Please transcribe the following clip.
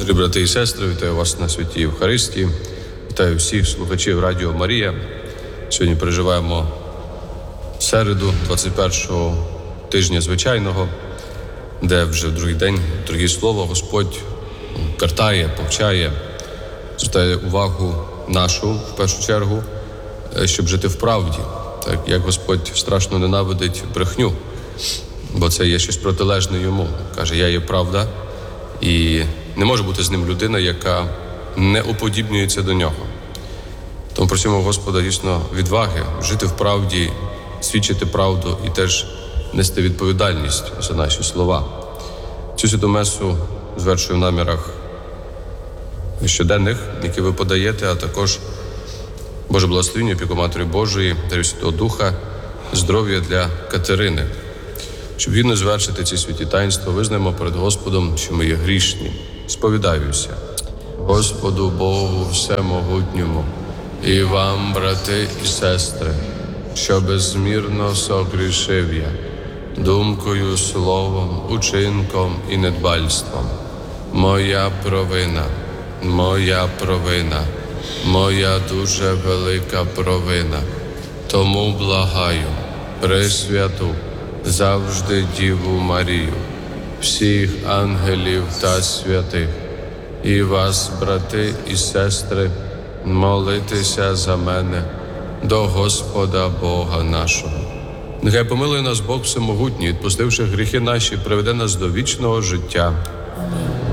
Дорогі брати і сестри, вітаю вас на святій Євхаристії, вітаю всіх слухачів Радіо Марія. Сьогодні переживаємо середу 21-го тижня звичайного, де вже в другий день, друге слово, Господь картає, повчає, звертає увагу нашу, в першу чергу, щоб жити в правді. Так, як Господь страшно ненавидить брехню, бо це є щось протилежне йому. Каже, я є правда, і не може бути з ним людина, яка не уподібнюється до нього. Тому просимо Господа дійсно відваги, жити в правді, свідчити правду і теж нести відповідальність за наші слова. Цю святу месу звершую в намірах щоденних, які ви подаєте, а також Боже благословення, опіку Матері Божої, дарю Святого Духа, здоров'я для Катерини. Щоб гідно звершити ці святі таїнства, визнаємо перед Господом, що ми є грішні. Сповідаюся Господу Богу Всемогутньому і вам, брати і сестри, що безмірно согрішив я думкою, словом, учинком і недбальством. Моя провина, моя дуже велика провина. Тому благаю Пресвяту, завжди Діву Марію, всіх ангелів та святих, і вас, брати і сестри, молитеся за мене до Господа Бога нашого. Нехай помилує нас Бог Всемогутній, відпустивши гріхи наші, приведе нас до вічного життя.